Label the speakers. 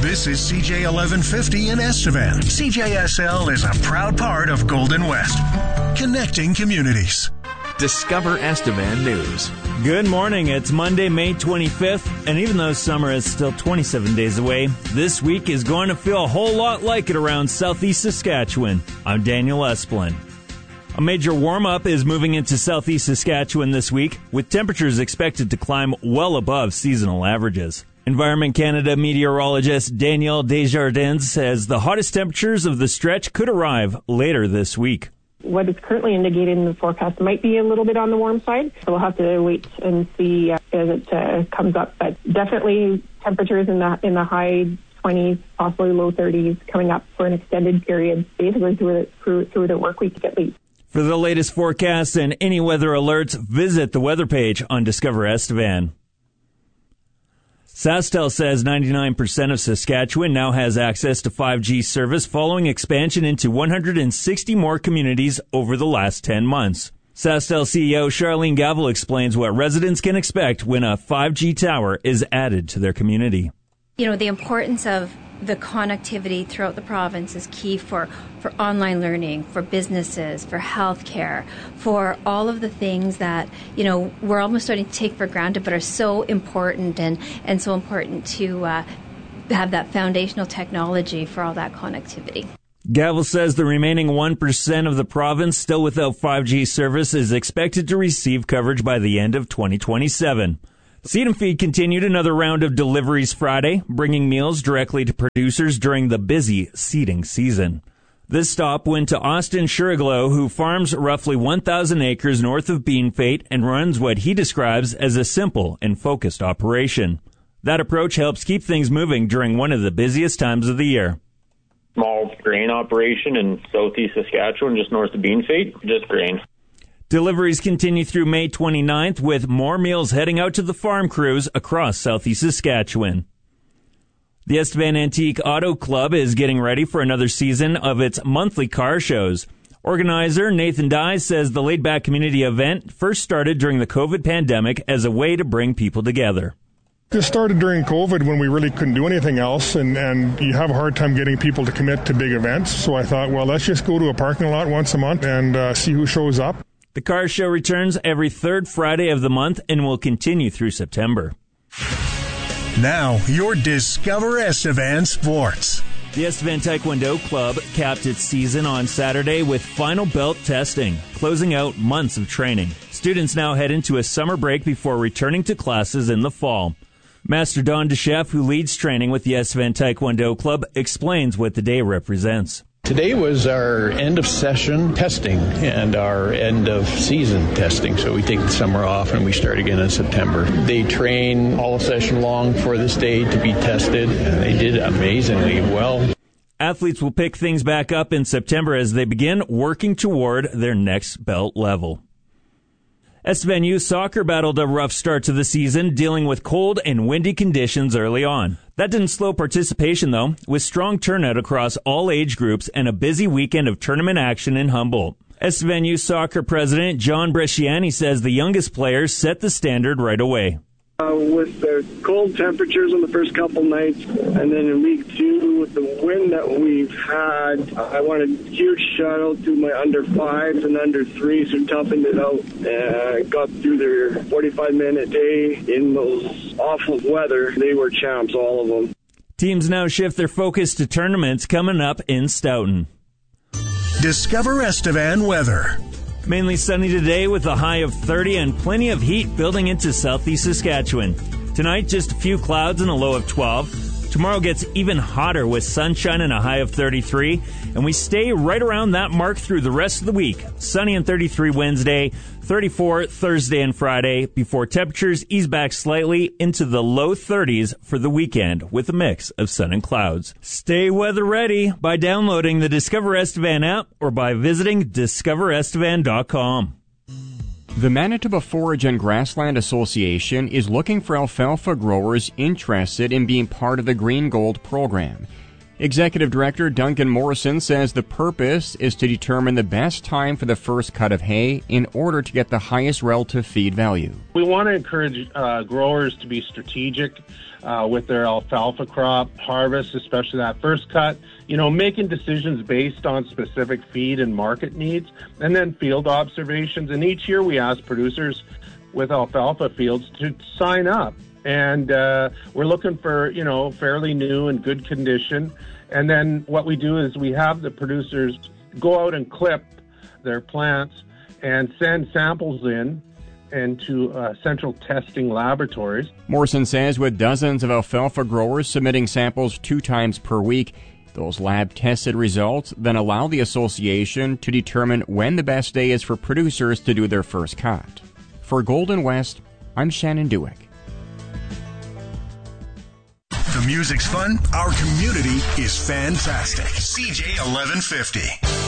Speaker 1: This is CJ 1150 in Estevan. CJSL is a proud part of Golden West, connecting communities.
Speaker 2: Discover Estevan News.
Speaker 3: Good morning. It's Monday, May 25th, and even though summer is still 27 days away, this week is going to feel a whole lot like it around southeast Saskatchewan. I'm Daniel Esplin. A major warm-up is moving into southeast Saskatchewan this week, with temperatures expected to climb well above seasonal averages. Environment Canada meteorologist Danielle Desjardins says the hottest temperatures of the stretch could arrive later this week.
Speaker 4: What is currently indicated in the forecast might be a little bit on the warm side, so we'll have to wait and see as it comes up. But definitely temperatures in the high 20s, possibly low 30s, coming up for an extended period, basically through the work week at least.
Speaker 3: For the latest forecasts and any weather alerts, visit the weather page on Discover Estevan. SaskTel says 99% of Saskatchewan now has access to 5G service following expansion into 160 more communities over the last 10 months. SaskTel CEO Charlene Gavel explains what residents can expect when a 5G tower is added to their community.
Speaker 5: You know, the importance of the connectivity throughout the province is key for online learning, for businesses, for healthcare, for all of the things that, you know, we're almost starting to take for granted but are so important and so important to have that foundational technology for all that connectivity.
Speaker 3: Gavel says the remaining 1% of the province still without 5G service is expected to receive coverage by the end of 2027. Seed and Feed continued another round of deliveries Friday, bringing meals directly to producers during the busy seeding season. This stop went to Austin Shuriglow, who farms roughly 1,000 acres north of Beanfate and runs what he describes as a simple and focused operation. That approach helps keep things moving during one of the busiest times of the year.
Speaker 6: Small grain operation in southeast Saskatchewan, just north of Beanfate, just grain.
Speaker 3: Deliveries continue through May 29th, with more meals heading out to the farm crews across southeast Saskatchewan. The Estevan Antique Auto Club is getting ready for another season of its monthly car shows. Organizer Nathan Dye says the laid-back community event first started during the COVID pandemic as a way to bring people together.
Speaker 7: This started during COVID when we really couldn't do anything else, and you have a hard time getting people to commit to big events. So I thought, well, let's just go to a parking lot once a month and see who shows up.
Speaker 3: The car show returns every third Friday of the month and will continue through September.
Speaker 1: Now, your Discover Estevan Sports.
Speaker 3: The Estevan Taekwondo Club capped its season on Saturday with final belt testing, closing out months of training. Students now head into a summer break before returning to classes in the fall. Master Don DeChef, who leads training with the Estevan Taekwondo Club, explains what the day represents.
Speaker 8: Today was our end of session testing and our end of season testing. So we take the summer off and we start again in September. They train all session long for this day to be tested, and they did amazingly well.
Speaker 3: Athletes will pick things back up in September as they begin working toward their next belt level. Estevan Youth Soccer battled a rough start to the season, dealing with cold and windy conditions early on. That didn't slow participation, though, with strong turnout across all age groups and a busy weekend of tournament action in Humboldt. Estevan Youth Soccer President John Bresciani says the youngest players set the standard right away.
Speaker 9: With the cold temperatures on the first couple nights, and then in week 2 with the wind that we've had, I wanted a huge shout out to my under 5s and under 3s who toughened it out, got through their 45-minute day in those awful weather. They were champs, all of them.
Speaker 3: Teams now shift their focus to tournaments coming up in Stoughton.
Speaker 1: Discover Estevan weather.
Speaker 3: Mainly sunny today with a high of 30 and plenty of heat building into southeast Saskatchewan. Tonight, just a few clouds and a low of 12. Tomorrow gets even hotter with sunshine and a high of 33. And we stay right around that mark through the rest of the week. Sunny and 33 Wednesday, 34 Thursday and Friday, before temperatures ease back slightly into the low 30s for the weekend with a mix of sun and clouds. Stay weather ready by downloading the Discover Estevan app or by visiting discoverestevan.com.
Speaker 10: The Manitoba Forage and Grassland Association is looking for alfalfa growers interested in being part of the Green Gold program. Executive Director Duncan Morrison says the purpose is to determine the best time for the first cut of hay in order to get the highest relative feed value.
Speaker 11: We want to encourage growers to be strategic with their alfalfa crop harvest, especially that first cut, making decisions based on specific feed and market needs, and then field observations. And each year we ask producers with alfalfa fields to sign up. And we're looking for, fairly new and good condition. And then what we do is we have the producers go out and clip their plants and send samples into central testing laboratories.
Speaker 10: Morrison says with dozens of alfalfa growers submitting samples 2 times per week, those lab-tested results then allow the association to determine when the best day is for producers to do their first cut. For Golden West, I'm Shannon Dewick.
Speaker 1: The music's fun. Our community is fantastic. CJ 1150.